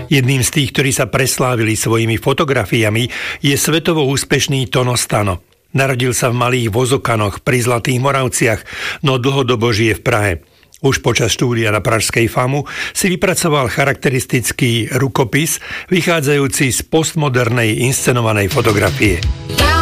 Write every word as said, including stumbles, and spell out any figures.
Jedným z tých, ktorí sa preslávili svojimi fotografiami, je svetovo úspešný Tono Stano. Narodil sa v Malých Vozokanoch pri Zlatých Moravciach, no dlhodobo žije v Prahe. Už počas štúdia na pražskej FAMu si vypracoval charakteristický rukopis, vychádzajúci z postmodernej inscenovanej fotografie.